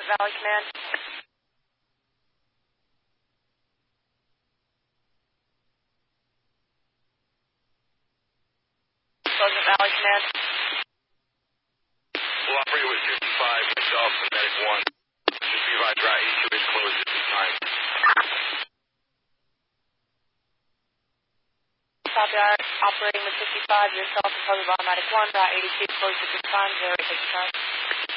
Valley Command. Pleasant Valley Command. Well, operator with 55, myself, and Medic 1. Just be advised, Route 82 is closed at this time. Copy, operating with 55, yourself and Pleasant Valley Medic 1, Route 82 closed at this time, 08 time.